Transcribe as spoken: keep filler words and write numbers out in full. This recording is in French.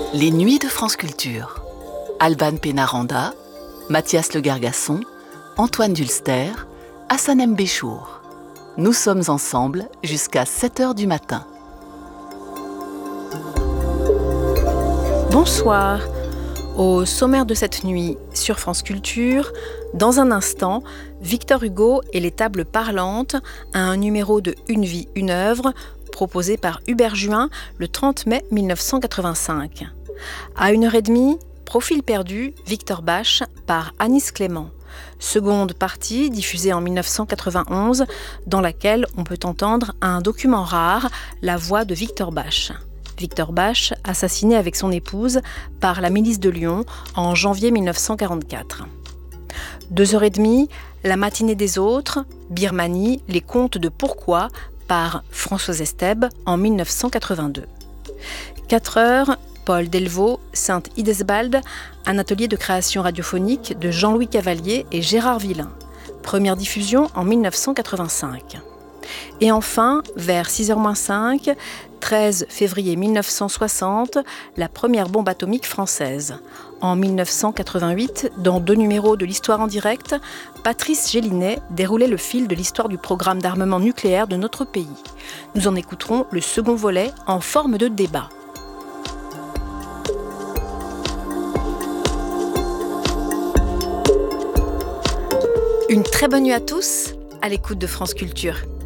Les Nuits de France Culture. Alban Pénaranda, Mathias Le Gargasson, Antoine Dulster, Hassan M. Béchour. Nous sommes ensemble jusqu'à sept heures du matin. Bonsoir. Au sommaire de cette nuit sur France Culture, dans un instant, Victor Hugo et les tables parlantes, un numéro de Une vie, une œuvre, proposé par Hubert Juin le trente mai mille neuf cent quatre-vingt-cinq. À une heure et demie, Profil perdu, Victor Bach par Anis Clément. Seconde partie diffusée en mille neuf cent quatre-vingt-onze, dans laquelle on peut entendre un document rare, la voix de Victor Bach. Victor Bach, assassiné avec son épouse par la milice de Lyon en janvier mille neuf cent quarante-quatre. Deux heures et demie, La matinée des autres, Birmanie, les contes de Pourquoi par Françoise Estèbe en mille neuf cent quatre-vingt-deux. Quatre heures, Paul Delvaux, Sainte Idesbald, un atelier de création radiophonique de Jean-Louis Cavalier et Gérard Villain. Première diffusion en mille neuf cent quatre-vingt-cinq. Et enfin, vers six heures moins cinq, treize février mille neuf cent soixante, la première bombe atomique française. En mille neuf cent quatre-vingt-huit, dans deux numéros de l'Histoire en direct, Patrice Gélinet déroulait le fil de l'histoire du programme d'armement nucléaire de notre pays. Nous en écouterons le second volet en forme de débat. Une très bonne nuit à tous, à l'écoute de France Culture.